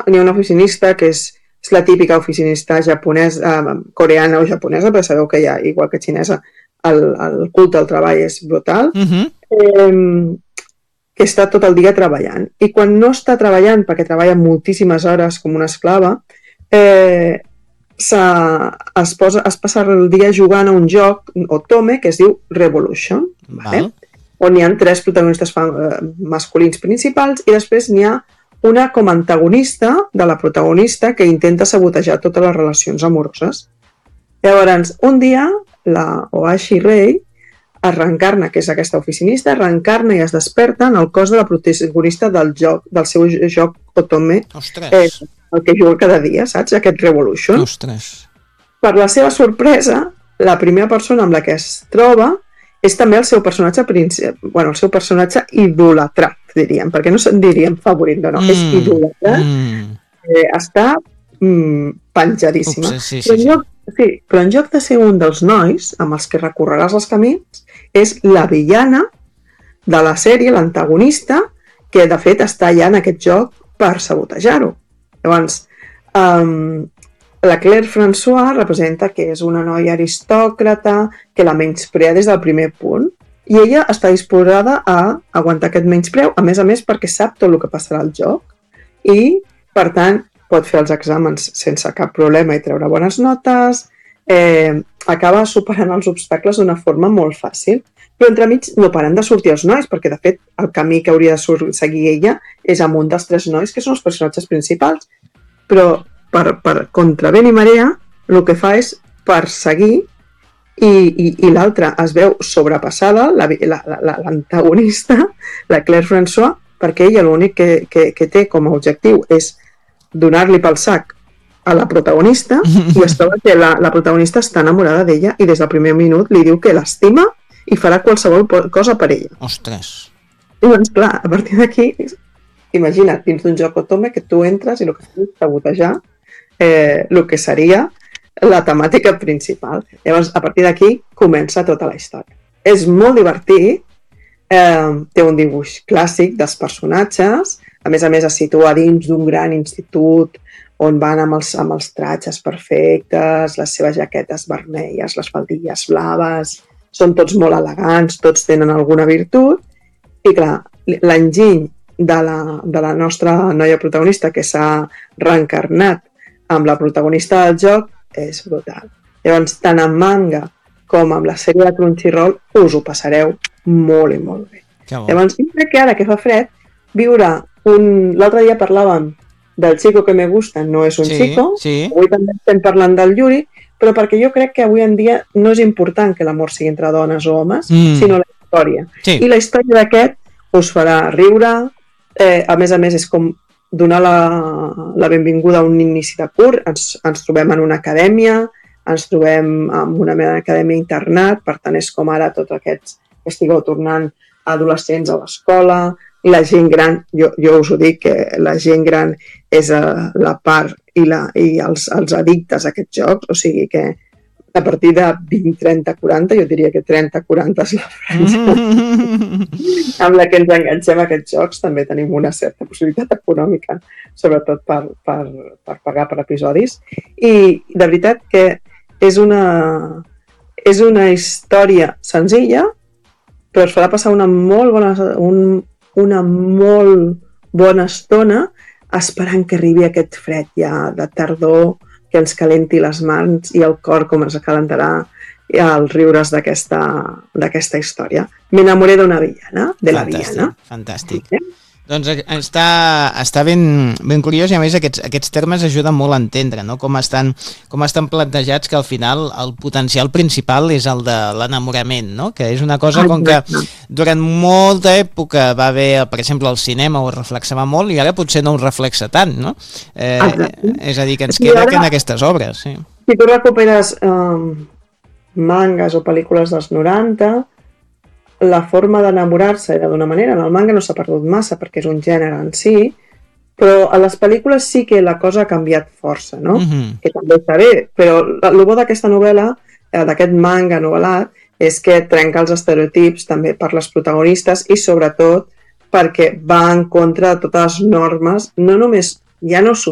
n'hi ha una oficinista que és la típica oficinista japonesa, coreana o japonesa, perquè sabeu que ja, igual que xinesa, el culte al treball és brutal, que està tot el dia treballant. I quan no està treballant, perquè treballa moltíssimes hores com una esclava, es passa el dia jugant a un joc otome que es diu Revolution, vale? On hi ha 3 protagonistes masculins principals i després n'hi ha una com a antagonista de la protagonista que intenta sabotejar totes les relacions amoroses. Llavors, un dia, la Ohashi Rei es reencarna, que és aquesta oficinista, reencarna i es desperta en el cos de la protagonista del seu joc otome, el que juga cada dia, saps? Aquest Revolution. Ostres. Per la seva sorpresa, la primera persona amb la que es troba és també el seu personatge el seu personatge idolatrat, diríem, perquè no se'n diríem favorit, no, és idolatrat. Està penjadíssima. Però en lloc de ser un dels nois amb els que recorreràs els camins, és la villana de la sèrie, l'antagonista, que de fet està allà en aquest joc per sabotejar-ho. Llavors, la Claire François representa que és una noia aristòcrata que la menysprea des del primer punt i ella està disposada a aguantar aquest menyspreu, a més perquè sap tot el que passarà al joc i, per tant, pot fer els exàmens sense cap problema i treure bones notes, acaba superant els obstacles d'una forma molt fàcil. Però entremig no paren de sortir els nois, perquè de fet el camí que hauria de seguir ella és amb un dels 3 nois que són els personatges principals. Però per contra vent i marea el que fa és perseguir i l'altra es veu sobrepassada, l'antagonista, la Claire François, perquè ella l'únic que té com a objectiu és donar-li pel sac a la protagonista i es troba que la protagonista està enamorada d'ella i des del primer minut li diu que l'estima i farà qualsevol cosa per ella. Ostres! I doncs clar, a partir d'aquí, imagina't, dins d'un joc otome que tu entres i el que fas és sabotejar el que seria la temàtica principal. Llavors, a partir d'aquí comença tota la història. És molt divertit, té un dibuix clàssic dels personatges, a més es situa dins d'un gran institut on van amb els tratges perfectes, les seves jaquetes vermelles, les faldilles blaves, són tots molt elegants, tots tenen alguna virtut, i clar, l'enginy de la nostra noia protagonista que s'ha reencarnat amb la protagonista del joc és brutal. Llavors, tant en manga com amb la sèrie de Crunchyroll us ho passareu molt i molt bé. Llavors, crec que ara que fa fred, viure l'altre dia parlàvem del Chico que me gusta, no és un chico, avui també estem parlant del Yuri, però perquè jo crec que avui en dia no és important que l'amor sigui entre dones o homes, sinó la història. I la història d'aquest us farà riure, a més és com donar la benvinguda a un inici de curs, ens trobem en una acadèmia, ens trobem en una mena d'acadèmia internat, per tant és com ara tots aquests que estigueu tornant adolescents a l'escola, la gent gran, jo us ho dic, que la gent gran és la part i els addictes a aquests jocs, o sigui que a partir de 20, 30, 40, jo diria que 30, 40 és la franja amb la que ens enganxem a aquests jocs, també tenim una certa possibilitat econòmica, sobretot per pagar per episodis, i de veritat que és una història senzilla, però es farà passar una molt bona estona esperant que arribi aquest fred ja de tardor, que ens calenti les mans i el cor com ens calentarà als riures d'aquesta història. M'enamoré d'una villana, de la villana. Fantàstic. Doncs està ben curiós i a més aquests termes ajuden molt a entendre, no? Com estan plantejats, que al final el potencial principal és el de l'enamorament, no? Que és una cosa com que durant molta època va haver, per exemple, el cinema ho reflexava molt i ara potser no ho reflexa tant, no? És a dir, que ens queda que en aquestes obres. Si tu recuperes mangas o pel·lícules dels 90, la forma d'enamorar-se era d'una manera, en el manga no s'ha perdut massa perquè és un gènere en si, però a les pel·lícules sí que la cosa ha canviat força, no? Que també està bé, però el bo d'aquesta novel·la, d'aquest manga novel·lat, és que trenca els estereotips també per les protagonistes i sobretot perquè va en contra de totes les normes, no només ja no